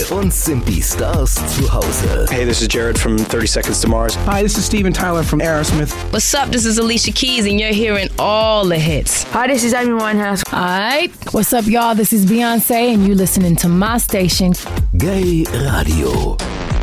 und sind die Stars zu Hause. Hey, this is Jared from 30 Seconds to Mars. Hi, this is Steven Tyler from Aerosmith. What's up? This is Alicia Keys, and you're hearing all the hits. Hi, this is Amy Winehouse. Alright, what's up, y'all? This is Beyonce, and you listening to my station. Gay Radio.